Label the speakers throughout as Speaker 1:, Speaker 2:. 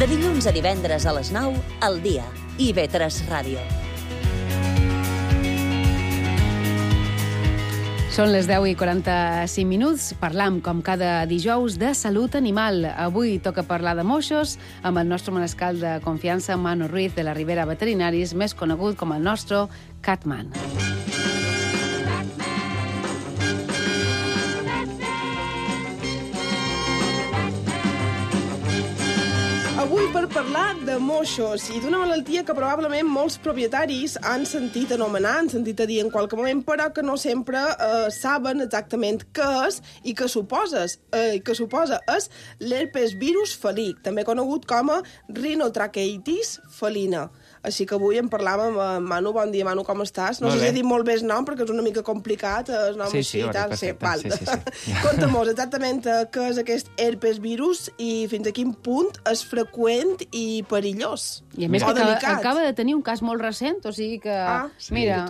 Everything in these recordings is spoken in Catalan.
Speaker 1: De dilluns a divendres a les 9, al dia. IB3 Ràdio.
Speaker 2: Són les 10:45. Parlam, com cada dijous, de salut animal. Avui toca parlar de moixos amb el nostre manescal de confiança, Manu Ruiz, de la Ribera Veterinaris, més conegut com el nostre Catman.
Speaker 3: Avui per parlar de moixos i d'una malaltia que probablement molts propietaris han sentit anomenar, han sentit a dir en qualque moment, però que no sempre saben exactament què és i què suposa. És l'herpes virus felí, també conegut com a rinotraqueitis felina. Així que avui en parlàvem amb Manu. Bon dia, Manu, com estàs? No sé si he dit molt bé el nom, perquè és una mica complicat, el nom
Speaker 4: així i tal.
Speaker 3: Sí. Conta'm-nos exactament què és aquest herpes virus i fins a quin punt és freqüent i perillós.
Speaker 2: I a més que acaba de tenir un cas molt recent, o sigui que... Mira...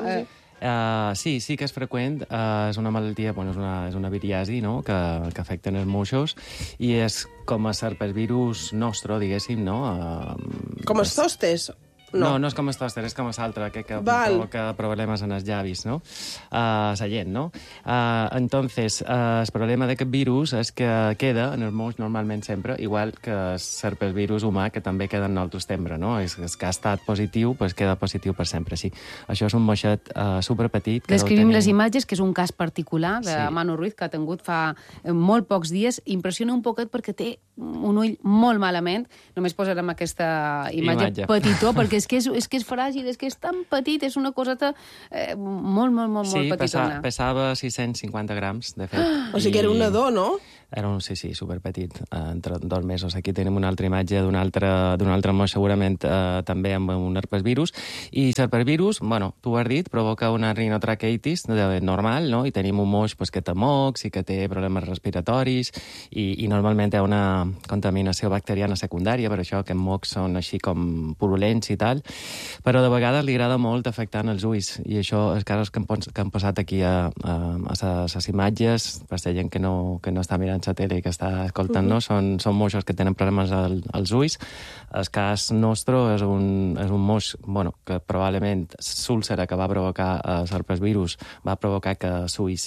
Speaker 4: Sí que és freqüent. És una malaltia, és una viriasi, no?, que afecta els moixos i és com a herpesvirus nostre, diguéssim, no?
Speaker 3: Com els zostes?
Speaker 4: No és com el tòster, és com l'altre, que provoca problemes en els llavis, no? La llet, no? Entonces, el problema d'aquest virus és que queda en els moix normalment sempre, igual que el virus humà, que també queda en nosaltres sempre, no? És que ha estat positiu, doncs queda positiu per sempre, sí. Això és un moixet superpetit.
Speaker 2: Descrivim les imatges, que és un cas particular de Manu Ruiz, que ha tingut fa molt pocs dies. Impressiona un poquet perquè té un ull molt malament. Només posarem aquesta imatge petitó, perquè és que és fràgil, és que és tan petit, és una coseta molt petitona.
Speaker 4: Sí, pesava 650 grams, de fet.
Speaker 3: O sigui que era un nadó, no?
Speaker 4: Era un, sí, superpetit, entre 2 mesos. Aquí tenim una altra imatge d'un altre moix, segurament també amb un herpesvirus. I l'herpesvirus, tu ho has dit, provoca una rinotraqueitis normal, no? I tenim un moix que té mocs i que té problemes respiratoris i normalment té una contaminació bacteriana secundària, per això que els mocs són així com purulents i tal, però de vegades li agrada molt afectar els ulls, i això és casos que han posat aquí a les imatges, per la gent que no està mirant la tele i que està escoltant-nos, són moixos que tenen problemes als ulls. El cas nostre és un moix, que probablement l'úlcera que va provocar l'herpesvirus va provocar que l'ull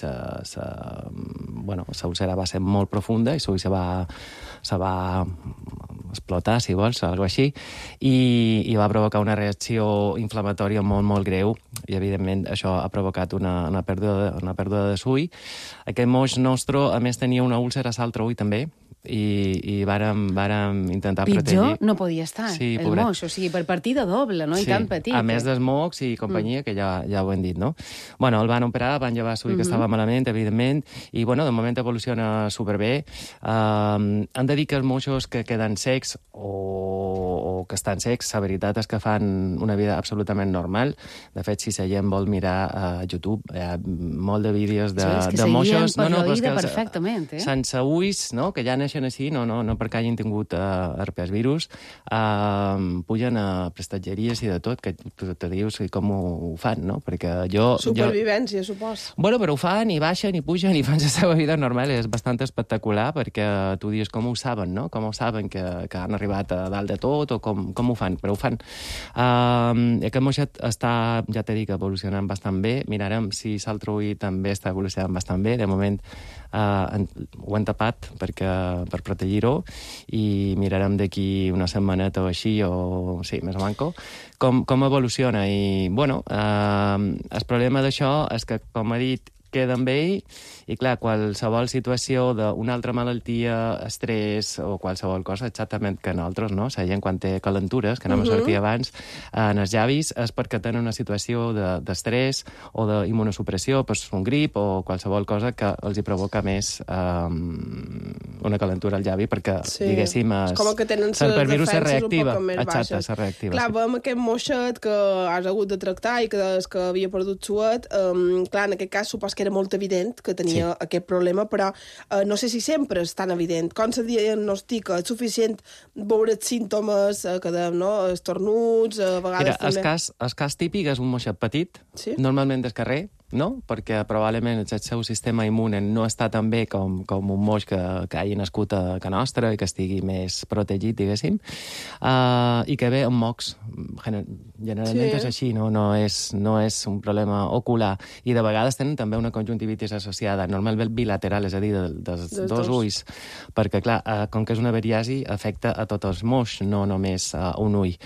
Speaker 4: l'úlcera va ser molt profunda i l'ull se va explotar, si vols, o alguna així, i va provocar una reacció inflamatòria molt greu, i evidentment això ha provocat una pèrdua de l'ull. Aquest moix nostre, a més, tenia una úlcera a l'altre ull també, i vàrem intentar protegir.
Speaker 2: Pitjor no podia estar, el moix, o sigui, per partida doble, no? I tan petit.
Speaker 4: A més dels mocs i companyia, que ja ho hem dit, no? El van operar, van llevar l'ull que estava malament, evidentment, i, de moment evoluciona superbé. Hem de dir que els moixos que queden secs o que estan secs, la veritat és que fan una vida absolutament normal. De fet, si la gent vol mirar a YouTube, hi ha molt de vídeos de moixos...
Speaker 2: Per l'oïda perfectament,
Speaker 4: sense ulls, no?, que ja neixen així, no perquè hagin tingut herpesvirus, pugen a prestatgeries i de tot, que te dius com ho fan, no? Perquè
Speaker 3: Supervivència, supos.
Speaker 4: Però ho fan i baixen i pugen i fan la seva vida normal. És bastant espectacular, perquè tu dius com ho saben, no? Com ho saben que han arribat a dalt de tot, o com ho fan, però ho fan. Aquest moixet està, ja t'he dit, evolucionant bastant bé. Mirarem si l'altre ull també està evolucionant bastant bé. De moment ho hem tapat per protegir-ho, i mirarem d'aquí una setmaneta o així, o sí, més o manco, com evoluciona. I, el problema d'això és que, com he dit, queda amb ell, i clar, qualsevol situació d'una altra malaltia, estrès o qualsevol cosa, exactament que nosaltres, no? La gent quan té calentures, que no me sortia abans, en els llavis, és perquè tenen una situació d'estrès o d'immunosupressió, un grip o qualsevol cosa que els hi provoca més una calentura al llavi, perquè, diguéssim, l'herpesvirus és reactiva. Exacte, és reactiva.
Speaker 3: Clar, veiem aquest moixet que has hagut de tractar i que havia perdut suet. Clar, en aquest cas supos que era molt evident que tenia aquest problema, però no sé si sempre és tan evident. Com se diagnostica? És suficient veure els símptomes que dèiem, no? Estornuts, a vegades també...
Speaker 4: El cas típic és un moixet petit, normalment del carrer, no? Perquè probablement el seu sistema immune no està tan bé com un moix que hagi nascut a casa nostra i que estigui més protegit, diguéssim, i que ve amb mocs. Generalment és així, no és un problema ocular. I de vegades tenen també una conjuntivitis associada, normalment bilateral, és a dir, dels dos ulls, perquè, clar, com que és una veriasi, afecta a tots els moix, no només a un ull.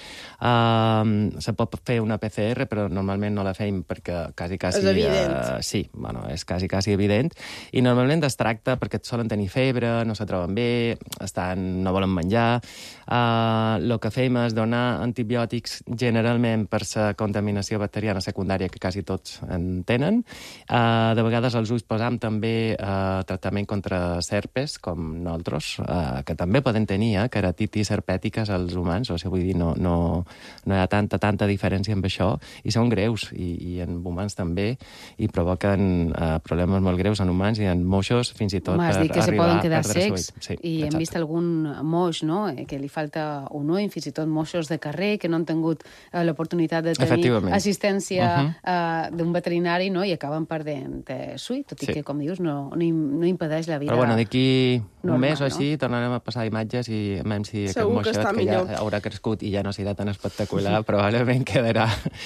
Speaker 4: Se pot fer una PCR, però normalment no la fem perquè quasi...
Speaker 3: És evident.
Speaker 4: Sí, bueno, és quasi evident. I normalment es tracta perquè solen tenir febre, no se troben bé, no volen menjar. El que fem és donar antibiòtics generalment per la contaminació bacteriana secundària, que quasi tots en tenen. De vegades als ulls posam també tractament contra serpes, com nosaltres, que també poden tenir keratitis herpètiques als humans, o sigui, vull dir, no hi ha tanta diferència amb això, i són greus, i en humans també, i provoquen problemes molt greus en humans i en moixos, fins i tot per arribar a
Speaker 2: que se poden quedar
Speaker 4: secs.
Speaker 2: Sí, i hem vist algun moix, no?, que li falta un ull, fins i tot moixos de carrer que no han tingut l'oportunitat de tenir assistència d'un veterinari, no?, i acaben perdent l'ull, tot i que, com dius, no impedeix la vida.
Speaker 4: Però bueno, d'aquí un mes o així tornarem a passar imatges i veiem si aquest moixet, que ja haurà crescut i ja no serà tan espectacular, probablement quedarà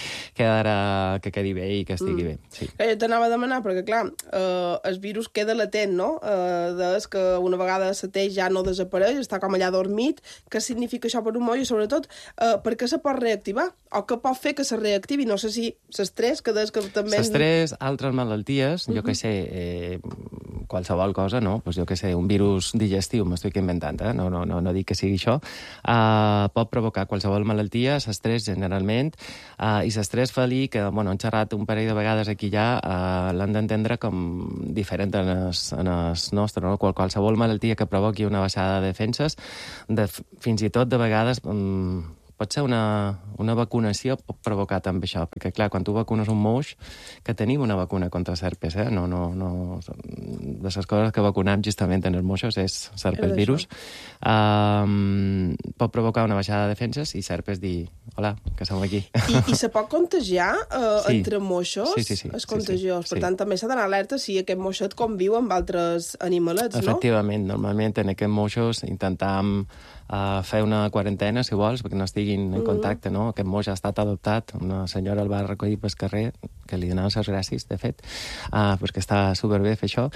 Speaker 4: que quedi bé i que estigui bé. Sí.
Speaker 3: Jo t'anava a demanar, perquè clar, el virus queda latent, no? Des que una vegada s'ateix ja no desapareix, està com allà dormit. Què significa això per un moll i sobretot per què se pot reactivar? O què pot fer que se reactivi? No sé si l'estrès, que des que també...
Speaker 4: L'estrès, altres malalties, jo què sé, qualsevol cosa, no? Pues jo què sé, un virus digestiu, m'estic inventant, no dic que sigui això, pot provocar qualsevol malaltia, l'estrès generalment, i l'estrès felí, que hem xerrat un parell de vegades aquí ja, l'han d'entendre com diferent en el nostre, no? Qualsevol malaltia que provoqui una baixada de defenses, fins i tot de vegades pot ser una vacunació pot provocar també això, perquè clar, quan tu vacunes un moix, que tenim una vacuna contra serpes, no, de les coses que vacunem justament en els moixos és serpes virus, pot provocar una baixada de defenses i serpes dir, hola, que som aquí.
Speaker 3: I se pot contagiar entre moixos?
Speaker 4: Sí.
Speaker 3: És contagiós. Per tant, també s'ha d'anar alerta si aquest moixet conviu amb altres animalets, no?
Speaker 4: Efectivament, normalment en aquests moixos intentam fer una quarantena, si vols, perquè no estiguin en contacte, no? Aquest moix ha estat adoptat, una senyora el va recollir pel carrer, que li donaven les gràcies, de fet, perquè està superbé fer això,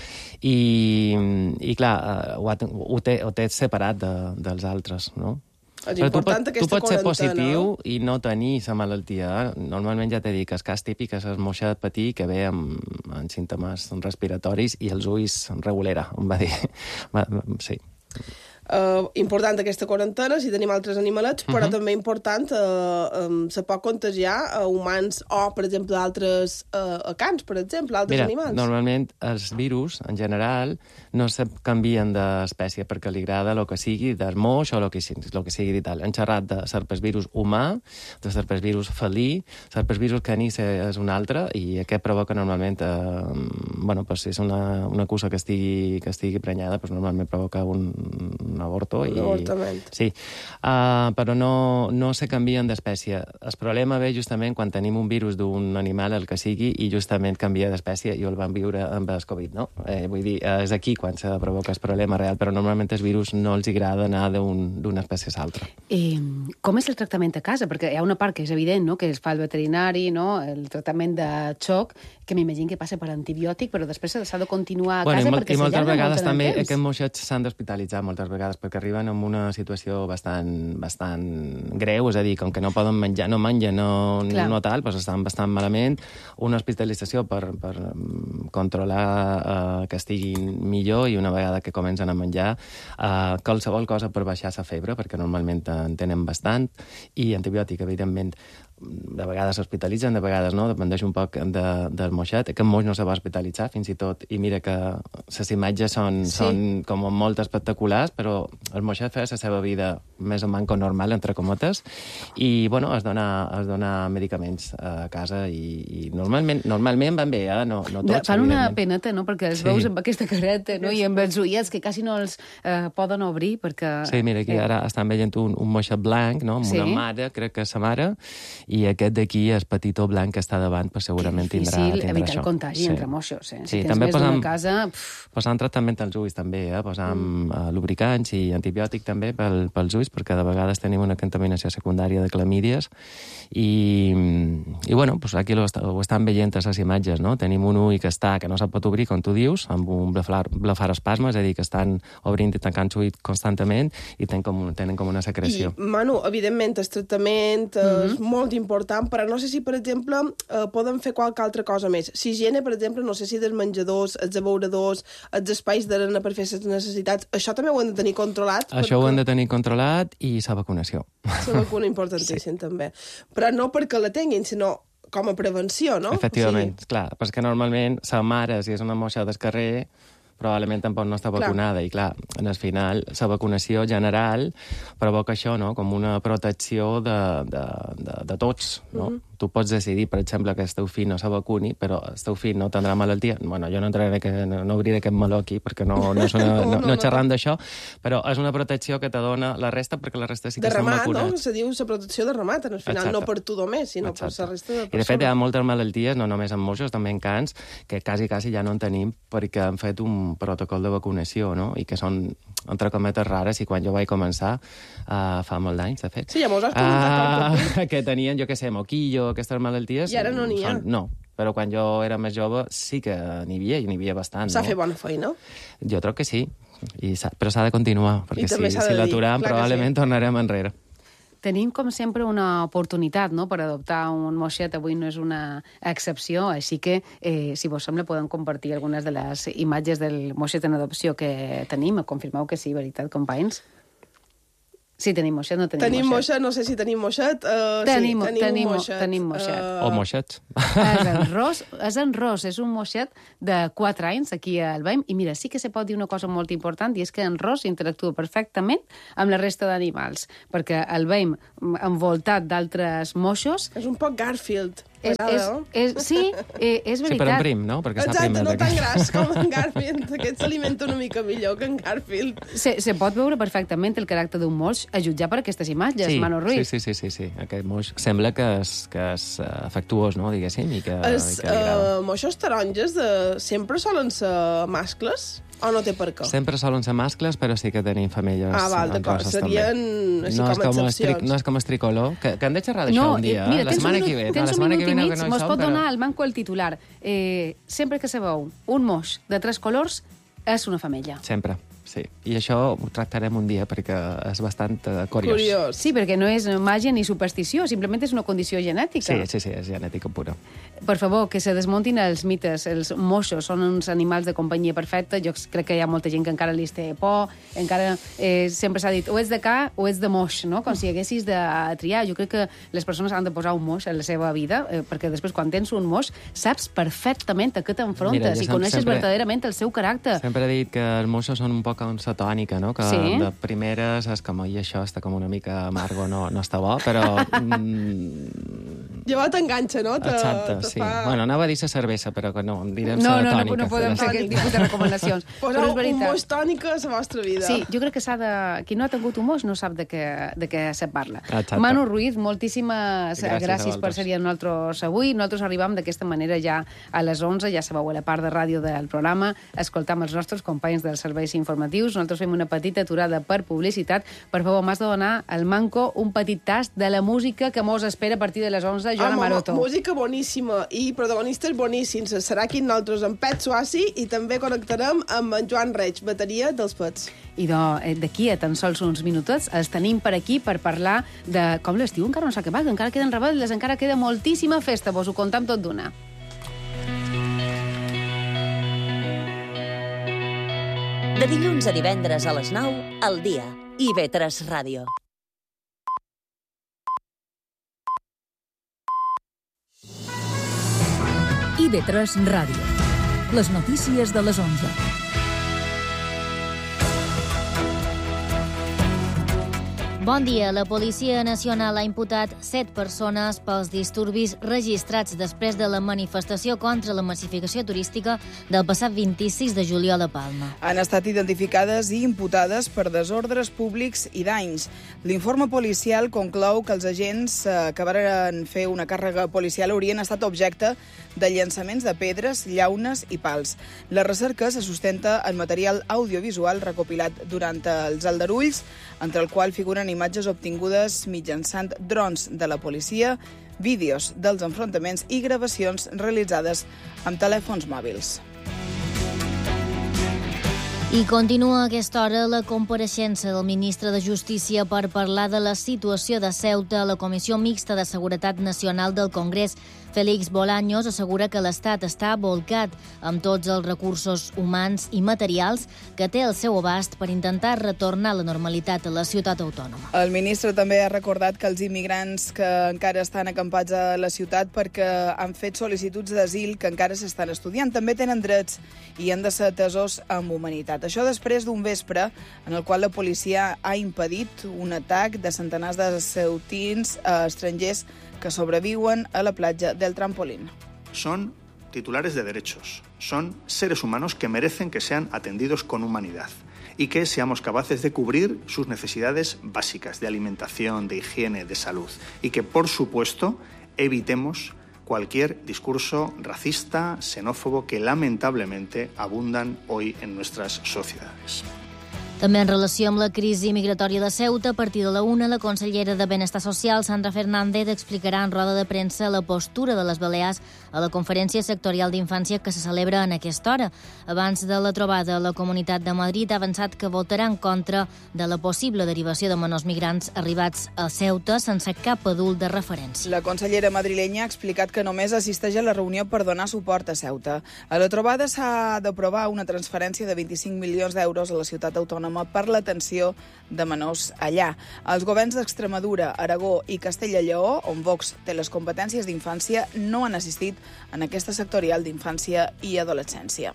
Speaker 4: i clar, ho té separat dels altres, no?
Speaker 3: És important aquesta quarantena.
Speaker 4: Tu pots ser positiu i no tenir la malaltia. Normalment ja t'he dit que el cas típic és el moixet petit que ve amb símptomes respiratoris i els ulls regulera, em va dir. Sí.
Speaker 3: Important aquesta quarantena si tenim altres animalets, però també important se pot contagiar a humans o, per exemple, altres cans, per exemple, altres animals.
Speaker 4: Normalment els virus, en general, no se canvien d'espècie perquè li agrada el que sigui del moix o el que sigui tal. Hem xerrat de serpesvirus humà, de serpesvirus felí, serpesvirus caní és un altre, i aquest provoca normalment, si és una cussa que estigui prenyada, normalment provoca un avorto. Sí, però no se canvien d'espècie. El problema ve justament quan tenim un virus d'un animal, el que sigui, i justament canvia d'espècie, i el van viure amb el Covid, no? Vull dir, és aquí quan se provoca el problema real, però normalment els virus no els agrada anar d'una espècie a l'altra.
Speaker 2: Com és el tractament a casa? Perquè hi ha una part que és evident, no?, que es fa el veterinari, no?, el tractament de xoc, que m'imagino que passa per antibiòtic, però després s'ha de continuar a casa perquè s'allarga molt en el temps. I moltes vegades també aquests
Speaker 4: moixets s'han d'hospitalitzar moltes vegades perquè arriben en una situació bastant greu, és a dir, com que no poden menjar, no mengen, no tal, doncs estan bastant malament. Una hospitalització per controlar que estiguin millor, i una vegada que comencen a menjar, qualsevol cosa per baixar la febre, perquè normalment en tenen bastant, i antibiòtic, evidentment. De vegades s'hospitalitzen, de vegades no, dependeix un poc del moixet. Aquest moix no se va hospitalitzar, fins i tot, i mira que les imatges són com molt espectaculars, però el moixet feia la seva vida més o menys normal, entre comotes, i, bueno, es dona medicaments a casa, i normalment van bé, no tots.
Speaker 2: Fan una peneta, no?, perquè els veus amb aquesta careta, no?, i amb els ullets que quasi no els poden obrir, perquè...
Speaker 4: Sí, mira, aquí ara estan veient un moixet blanc, no?, amb una mare, crec que és sa mare, i aquest d'aquí, el petitó blanc que està davant, pues, segurament tindrà això.
Speaker 2: Difícil evitar el contagi entre moixos.
Speaker 4: Sí, també posant tractament als ulls, també, posant lubricants i antibiòtic també pels ulls, perquè de vegades tenim una contaminació secundària de clamídies i bueno, pues aquí ho estan veient a les imatges, no? Tenim un ull que no se'l pot obrir, com tu dius, amb un blefarospasme, és a dir, que estan obrint i tancant l'ull constantment i tenen com una secreció.
Speaker 3: I, Manu, evidentment, el tractament és molt important, però no sé si, per exemple, poden fer qualque altra cosa més. Si higiene, per exemple, no sé si dels menjadors, els abeuradors, els espais d'arena per fer les necessitats, això també ho hem de tenir controlat?
Speaker 4: Això ho hem de tenir controlat i la vacunació.
Speaker 3: La vacuna importantíssim, també. Però no perquè la tinguin, sinó com a prevenció, no?
Speaker 4: Efectivament, clar, perquè normalment la mare, si és una moixa del carrer, probablement tampoc no està vacunada. I clar, en el final, la vacunació general provoca això, no? Com una protecció de tots, no? Tu pots decidir, per exemple, que el teu fill no se vacuni, però el teu fill no tindrà malaltia. Bueno, jo no obriré aquest meló aquí, perquè no xerram d'això, però és una protecció que te dona la resta, perquè la resta sí que són vacunats.
Speaker 3: De remat, no? Se diu la protecció de remat, en el final, no per tu només, sinó per la resta de persones.
Speaker 4: I de fet, hi ha moltes malalties, no només en moixos, també en cans, que quasi ja no en tenim perquè han fet un protocol de vacunació, no? I que són, entre cometes, rares, i quan jo vaig començar, fa molt d'anys, de fet.
Speaker 3: Sí, ja mos has comentat.
Speaker 4: Que tenien, jo què sé, moquillo, aquestes malalties...
Speaker 3: I ara no n'hi ha.
Speaker 4: No, però quan jo era més jove sí que n'hi havia bastant.
Speaker 3: S'ha fet bona feina?
Speaker 4: Jo trobo que sí, però s'ha de continuar, perquè si l'aturem probablement tornarem enrere.
Speaker 2: Tenim, com sempre, una oportunitat, no?, per adoptar un moixet. Avui no és una excepció, així que, si vos sembla, podem compartir algunes de les imatges del moixet en adopció que tenim. Confirmeu que sí, veritat, companys? Sí, tenim moixet, no tenim moixet.
Speaker 3: No sé si tenim moixet.
Speaker 2: Tenim moixet.
Speaker 4: O moixets.
Speaker 2: És en Ros, és un moixet de 4 anys aquí al Veim, i mira, sí que se pot dir una cosa molt important, i és que en Ros interactua perfectament amb la resta d'animals, perquè el Veim, envoltat d'altres moixos...
Speaker 3: És un poc Garfield.
Speaker 2: Sí, és veritat.
Speaker 4: Sí, però en prim, no?
Speaker 3: Exacte, no tan gras com en Garfield. Aquest s'alimenta una mica millor que en Garfield.
Speaker 2: Se pot veure perfectament el caràcter d'un moix a jutjar per aquestes imatges, Manu Ruiz.
Speaker 4: Sí. Aquest moix sembla que és afectuós, no?, diguéssim, i que li agrada.
Speaker 3: Moixos taronges sempre solen ser mascles? O no té per què?
Speaker 4: Sempre solen ser mascles, però sí que tenim femelles.
Speaker 3: D'acord. Serien així com excepcions.
Speaker 4: No és com el tricolor, que hem de xerrar d'això un dia.
Speaker 2: Mira, tens un minut i mig, mos pot donar al manco el titular. Sempre que sabeu un moix de 3 colors, és una femella.
Speaker 4: Sempre. Sí, i això ho tractarem un dia perquè és bastant curiós.
Speaker 2: Sí, perquè no és màgia ni superstició, simplement és una condició genètica.
Speaker 4: Sí, és genètica pura.
Speaker 2: Per favor, que se desmuntin els mites. Els moixos són uns animals de companyia perfecta. Jo crec que hi ha molta gent que encara li té por, encara sempre s'ha dit o ets de ca o ets de moix, no? Com si haguessis de triar. Jo crec que les persones han de posar un moix en la seva vida, perquè després, quan tens un moix, saps perfectament a què t'enfrontes i coneixes verdaderament el seu caràcter.
Speaker 4: Sempre he dit que els moixos són un poc com la tònica, no? Que de primeres és com, i això està com una mica amargo, no està bo, però...
Speaker 3: Llavors t'enganxa, no?
Speaker 4: Exacte, sí. Bueno, anava a dir la cervesa, però que no, direm la tònica.
Speaker 2: No podem fer aquest tipus de recomanacions.
Speaker 3: Poseu un moix tònica a la vostra vida.
Speaker 2: Sí, jo crec que s'ha de... Qui no ha tingut un moix no sap de què se parla.
Speaker 4: Exacte.
Speaker 2: Manu Ruiz, moltíssimes gràcies per ser amb nosaltres avui. Nosaltres arribam d'aquesta manera ja a les 11, ja sabeu, a la part de ràdio del programa, escoltam els nostres companys dels serveis informatius. Nosaltres fem una petita aturada per publicitat. Per favor, m'has de donar al manco un petit tast de la música que mos espera a partir de les 11, Joana Maroto.
Speaker 3: Música boníssima i protagonistes boníssims. Serà aquí nosaltres amb Pet Suassi i també connectarem amb en Joan Reig, bateria dels Pets.
Speaker 2: I d'aquí a tan sols uns minutets els tenim per aquí per parlar de com l'estiu encara no s'ha acabat, encara queden rebel·les, encara queda moltíssima festa, vos ho contam tot d'una.
Speaker 1: De dilluns a divendres a les 9, al dia. IB3 Ràdio.
Speaker 5: IB3 Ràdio. Les notícies de les 11.
Speaker 6: Bon dia. La Policia Nacional ha imputat 7 persones pels disturbis registrats després de la manifestació contra la massificació turística del passat 26 de juliol a Palma.
Speaker 7: Han estat identificades i imputades per desordres públics i danys. L'informe policial conclou que els agents que varen fer una càrrega policial haurien estat objecte de llançaments de pedres, llaunes i pals. La recerca se sustenta en material audiovisual recopilat durant els aldarulls, entre el qual figuren imatges obtingudes mitjançant drons de la policia, vídeos dels enfrontaments i gravacions realitzades amb telèfons mòbils.
Speaker 6: I continua a aquesta hora la compareixença del ministre de Justícia per parlar de la situació de Ceuta a la Comissió Mixta de Seguretat Nacional del Congrés. Félix Bolaños assegura que l'Estat està volcat amb tots els recursos humans i materials que té al seu abast per intentar retornar la normalitat a la ciutat autònoma.
Speaker 7: El ministre també ha recordat que els immigrants que encara estan acampats a la ciutat perquè han fet sol·licituds d'asil que encara s'estan estudiant també tenen drets i han de ser atesos amb humanitat. Això després d'un vespre en el qual la policia ha impedit un atac de centenars de ceutins estrangers que sobreviuen a la platja del Trampolín.
Speaker 8: Son titulares de derechos, son seres humanos que merecen que sean atendidos con humanidad y que seamos capaces de cubrir sus necesidades básicas de alimentación, de higiene, de salud y que, por supuesto, evitemos cualquier discurso racista, xenófobo que lamentablemente abundan hoy en nuestras sociedades.
Speaker 6: També en relació amb la crisi migratòria de Ceuta, a partir de la 1, la consellera de Benestar Social, Sandra Fernández, explicarà en roda de premsa la postura de les Balears a la conferència sectorial d'infància que se celebra en aquesta hora. Abans de la trobada, la Comunitat de Madrid ha avançat que votarà en contra de la possible derivació de menors migrants arribats a Ceuta sense cap adult de referència.
Speaker 7: La consellera madrilenya ha explicat que només assisteix a la reunió per donar suport a Ceuta. A la trobada s'ha d'aprovar una transferència de 25 milions d'euros a la ciutat autònoma per l'atenció de menors allà. Els governs d'Extremadura, Aragó i Castella i Lleó, on Vox té les competències d'infància, no han assistit en aquesta sectorial d'infància i adolescència.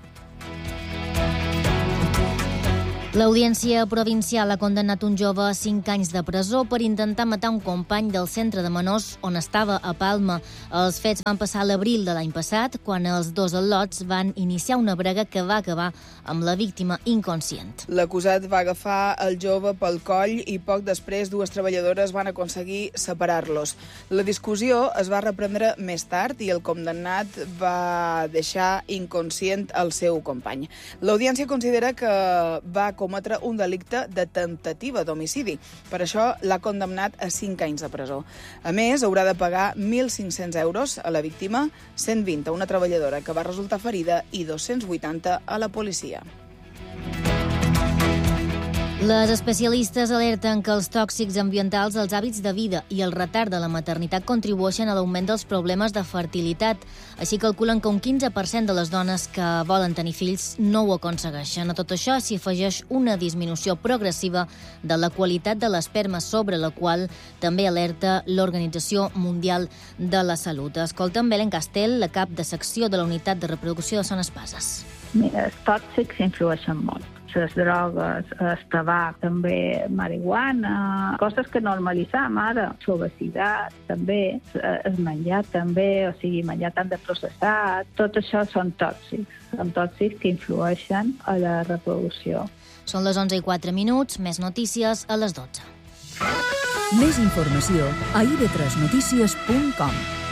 Speaker 6: L'Audiència Provincial ha condemnat un jove a 5 anys de presó per intentar matar un company del centre de menors on estava a Palma. Els fets van passar a l'abril de l'any passat, quan els dos al·lots van iniciar una brega que va acabar amb la víctima inconscient.
Speaker 7: L'acusat va agafar el jove pel coll i poc després 2 treballadores van aconseguir separar-los. La discussió es va reprendre més tard i el condemnat va deixar inconscient el seu company. L'Audiència considera que va cometre un delicte de temptativa d'homicidi. Per això l'ha condemnat a 5 anys de presó. A més, haurà de pagar 1.500 euros a la víctima, 120 a una treballadora que va resultar ferida i 280 a la policia.
Speaker 6: Les especialistes alerten que els tòxics ambientals, els hàbits de vida i el retard de la maternitat contribueixen a l'augment dels problemes de fertilitat. Així calculen que un 15% de les dones que volen tenir fills no ho aconsegueixen. A tot això s'hi afegeix una disminució progressiva de la qualitat de l'esperma, sobre la qual també alerta l'Organització Mundial de la Salut. Escoltem Belén Castell, la cap de secció de la Unitat de Reproducció de Son Espases.
Speaker 9: Mira, els tòxics influeixen molt. Les drogues, el tabac, també marihuana, coses que normalitzam ara, l'obesitat també, el menjar també, o sigui, menjar tant de processat, tot això són tòxics que influeixen a la reproducció.
Speaker 6: Són les 11:04, més notícies a les 12.
Speaker 5: Més informació a ib3notícies.com.